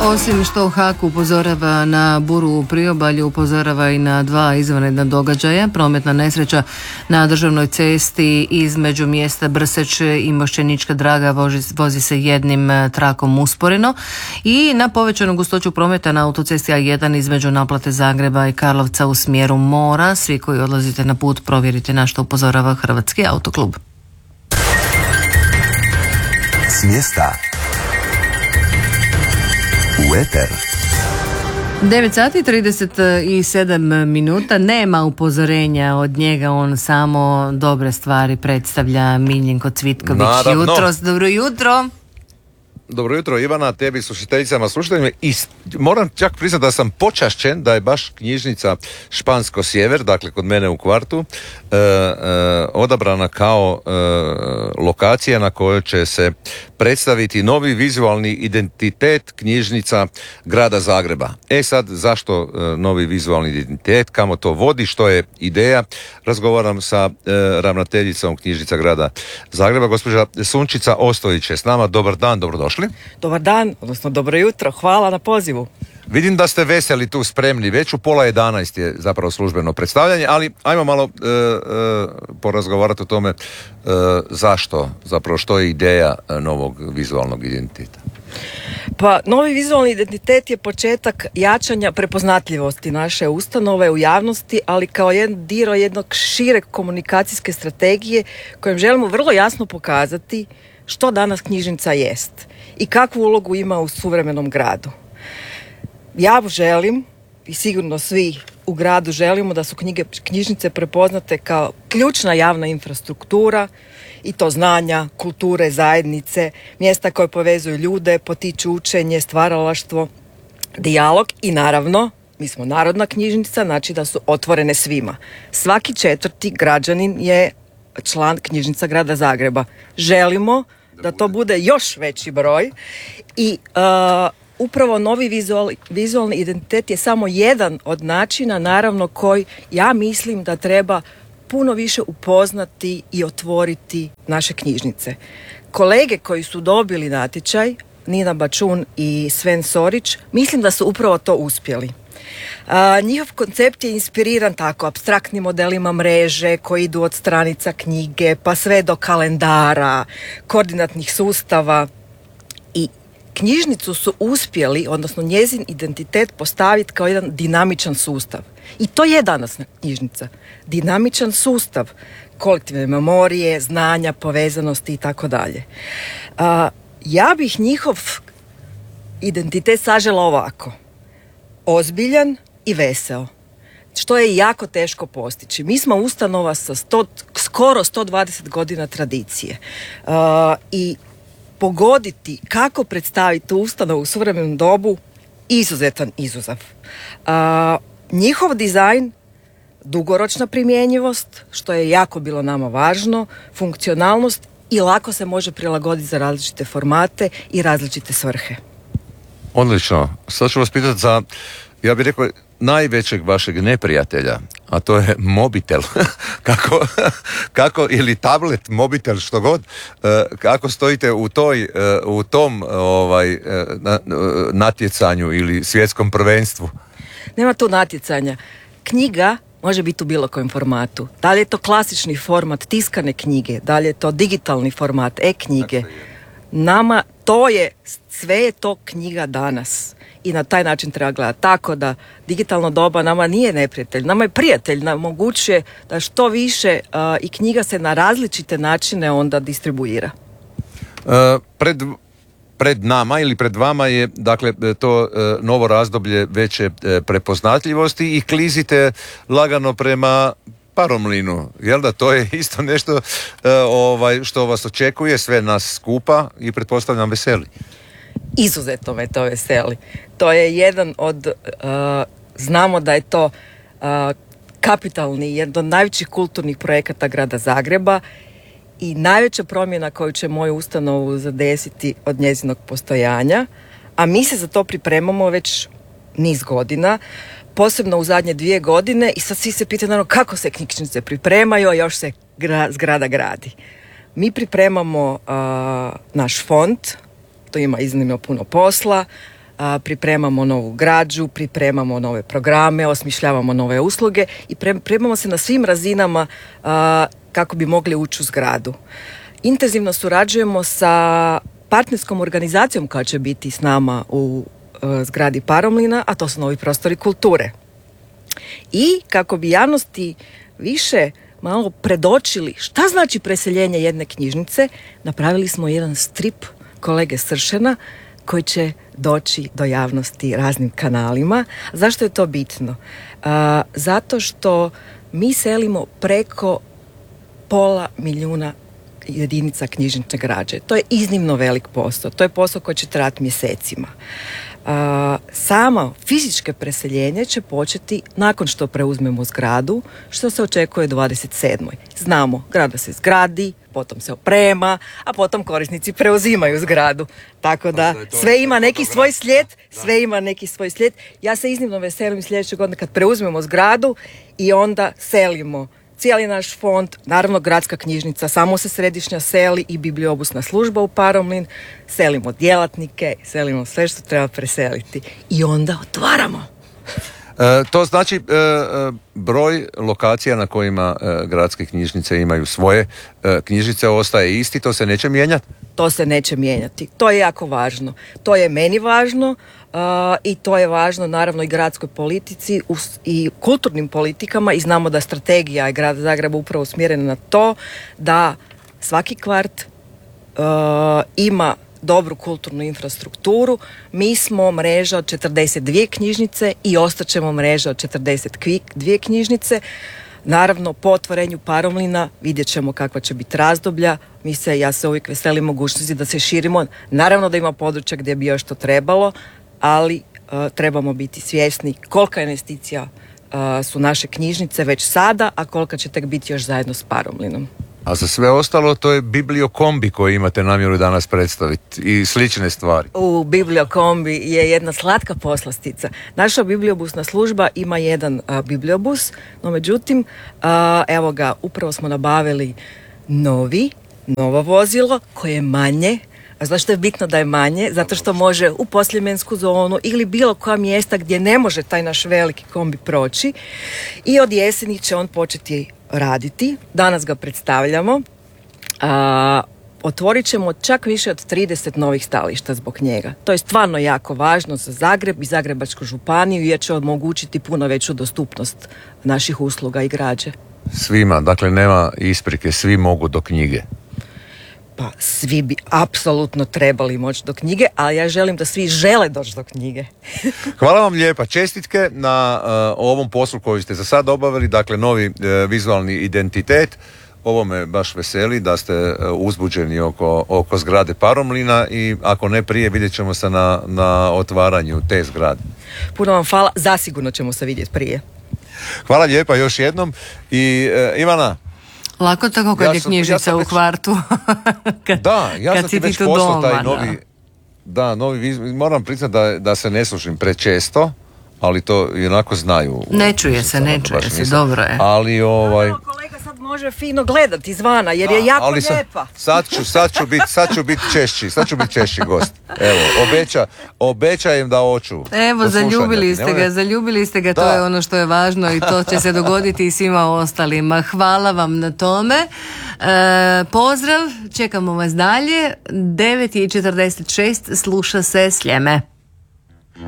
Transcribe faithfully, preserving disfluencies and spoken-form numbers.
Osim što Hak upozorava na buru u priobalju, upozorava i na dva izvanredna događaja. Prometna nesreća na državnoj cesti između mjesta Brseć i Mošćenička Draga vozi, vozi se jednim trakom usporeno i na povećanu gustoću prometa na autocesti A jedan između naplate Zagreba i Karlovca u smjeru mora. Svi koji odlazite na put provjerite na što upozorava Hrvatski autoklub. S mjesta u eter. devet sati trideset sedam minuta, nema upozorenja od njega, on samo dobre stvari predstavlja. Miljenko Cvitković, Naravno. jutros, dobro jutro. Dobro jutro Ivana, tebi slušateljicama, slušateljima, i moram čak priznati da sam počašćen da je baš knjižnica Špansko Sjever, dakle kod mene u kvartu, e, e, odabrana kao e, lokacija na kojoj će se predstaviti novi vizualni identitet knjižnica grada Zagreba. E sad, zašto e, novi vizualni identitet, kamo to vodi, što je ideja? Razgovaram sa e, ravnateljicom knjižnica grada Zagreba, gospođa Sunčica Ostojić je s nama. Dobar dan, dobrodošli. Dobar dan, odnosno dobro jutro, hvala na pozivu. Vidim da ste veseli tu, spremni, već u pola jedanaest je zapravo službeno predstavljanje, ali ajmo malo e, e, porazgovarati o tome e, zašto, zapravo što je ideja novog vizualnog identiteta. Pa, novi vizualni identitet je početak jačanja prepoznatljivosti naše ustanove u javnosti, ali kao jedan dio jednog šire komunikacijske strategije kojim želimo vrlo jasno pokazati što danas knjižnica jest i kakvu ulogu ima u suvremenom gradu. Ja želim, i sigurno svi u gradu želimo, da su knjige, knjižnice prepoznate kao ključna javna infrastruktura, i to znanja, kulture, zajednice, mjesta koje povezuju ljude, potiču učenje, stvaralaštvo, dijalog i naravno, mi smo narodna knjižnica, znači da su otvorene svima. Svaki četvrti građanin je član knjižnica grada Zagreba. Želimo da to bude još veći broj i uh, upravo novi vizual, vizualni identitet je samo jedan od načina, naravno, koji ja mislim da treba puno više upoznati i otvoriti naše knjižnice. Kolege koji su dobili natječaj, Nina Bačun i Sven Sorić, mislim da su upravo to uspjeli. A, njihov koncept je inspiriran tako apstraktnim modelima mreže koji idu od stranica knjige pa sve do kalendara, koordinatnih sustava, i knjižnicu su uspjeli, odnosno njezin identitet postaviti kao jedan dinamičan sustav. I to je danas knjižnica. Dinamičan sustav kolektivne memorije, znanja, povezanosti i tako dalje. Ja bih njihov identitet sažela ovako: ozbiljan i veseo, što je jako teško postići. Mi smo ustanova sa sto, skoro sto dvadeset godina tradicije uh, i pogoditi kako predstaviti tu ustanovu u suvremenom dobu izuzetan izazov. Uh, njihov dizajn, dugoročna primjenjivost, što je jako bilo nama važno, funkcionalnost i lako se može prilagoditi za različite formate i različite svrhe. Odlično. Sad ću vas pitati za, ja bih rekao, najvećeg vašeg neprijatelja, a to je mobitel. kako, kako, ili tablet, mobitel, što god, kako stojite u toj, u tom ovaj, natjecanju ili svjetskom prvenstvu? Nema tu natjecanja. Knjiga može biti u bilo kojem formatu. Da li je to klasični format tiskane knjige, da li je to digitalni format, e-knjige. Nama to je, sve je to knjiga danas. I na taj način treba gledati. Tako da digitalno doba nama nije neprijatelj, nama je prijatelj, nam omogućuje da što više uh, i knjiga se na različite načine onda distribuira. Uh, pred, pred nama ili pred vama je, dakle, to uh, novo razdoblje veće uh, prepoznatljivosti i klizite lagano prema paromlinu, jel da? To je isto nešto uh, ovaj, što vas očekuje, sve nas skupa i pretpostavljam veseli. Izuzetno me to veseli. To je jedan od, uh, znamo da je to uh, kapitalni, jedan od najvećih kulturnih projekata grada Zagreba i najveća promjena koju će moju ustanovu zadesiti od njezinog postojanja, a mi se za to pripremamo već niz godina, posebno u zadnje dvije godine, i sad svi se pitaju naravno kako se knjižnice pripremaju, a još se gra, zgrada gradi. Mi pripremamo uh, naš fond, to ima iznimno puno posla, a, pripremamo novu građu, pripremamo nove programe, osmišljavamo nove usluge i pripremamo se na svim razinama a, kako bi mogli ući u zgradu. Intenzivno surađujemo sa partnerskom organizacijom koja će biti s nama u a, zgradi Paromlina, a to su Novi prostori kulture. I kako bi javnosti više malo predočili šta znači preseljenje jedne knjižnice, napravili smo jedan strip kolege Sršena koji će doći do javnosti raznim kanalima. Zašto je to bitno? A, zato što mi selimo preko pola milijuna jedinica knjižnične građe. To je iznimno velik posao. To je posao koji će trajati mjesecima. A, samo fizičke preseljenje će početi nakon što preuzmemo zgradu, što se očekuje dvadeset sedmoj Znamo, grada se zgradi, potom se oprema, a potom korisnici preuzimaju zgradu. Tako da sve ima neki svoj slijed, sve ima neki svoj slijed. Ja se iznimno veselim sljedeće godine kad preuzmemo zgradu i onda selimo cijeli naš fond, naravno gradska knjižnica, samo se središnja seli i bibliobusna služba u Paromlin, selimo djelatnike, selimo sve što treba preseliti i onda otvaramo. E, to znači e, e, broj lokacija na kojima e, gradske knjižnice imaju svoje e, knjižnice ostaje isti, to se neće mijenjati? To se neće mijenjati. To je jako važno. To je meni važno uh, i to je važno naravno i gradskoj politici us, i kulturnim politikama i znamo da strategija je grada Zagreba upravo usmjerena na to da svaki kvart uh, ima dobru kulturnu infrastrukturu. Mi smo mreža od četrdeset dvije knjižnice i ostaćemo mreža od četrdeset dvije knjižnice. Naravno, po otvorenju Paromlina vidjet ćemo kakva će biti razdoblja. Mi se, ja se uvijek veselim mogućnosti da se širimo. Naravno da ima područja gdje bi još to trebalo, ali uh, trebamo biti svjesni kolika investicija uh, su naše knjižnice već sada, a kolika će tek biti još zajedno s Paromlinom. A za sve ostalo to je bibliokombi koji imate namjeru danas predstaviti i slične stvari. U bibliokombi je jedna slatka poslastica. Naša bibliobusna služba ima jedan a, bibliobus, no međutim, a, evo ga, upravo smo nabavili novi, novo vozilo koje je manje. A zašto je bitno da je manje? Zato što može u poslijemensku zonu ili bilo koja mjesta gdje ne može taj naš veliki kombi proći i od jeseni će on početi raditi. Danas ga predstavljamo. A, otvorit ćemo čak više od trideset novih stališta zbog njega. To je stvarno jako važno za Zagreb i Zagrebačku županiju jer će omogućiti puno veću dostupnost naših usluga i građe. Svima, dakle nema isprike, svi mogu do knjige. Pa svi bi apsolutno trebali moći do knjige, ali ja želim da svi žele doći do knjige. Hvala vam lijepa, čestitke na uh, ovom poslu koji ste za sad obavili, dakle novi uh, vizualni identitet. Ovo me baš veseli da ste uh, uzbuđeni oko, oko zgrade Paromlina i ako ne prije vidjet ćemo se na, na otvaranju te zgrade. Puno vam hvala, zasigurno ćemo se vidjeti prije. Hvala lijepa još jednom i uh, Ivana, lako tako kad ja je sam, knjižnica ja sam u već, kvartu. kad, da, ja sam ti već poslao taj novi, da. da, novi, moram priznati da, da se ne slušim prečesto, ali to i onako znaju. Ne čuje se, ne čuje se, dobro je. Ali ovaj... Evo, kolega sad može fino gledati izvana jer je jako ali sad, lijepa. Sad ću, sad ću biti, sad ću biti češći, sad ću biti češći gost. Evo, obeća, obećajem da hoću. Evo, zaljubili ste ga, zaljubili ste ga, da. To je ono što je važno i to će se dogoditi i svima ostalima. Hvala vam na tome. E, pozdrav, čekamo vas dalje. devet i četrdeset šest sluša se Sljeme.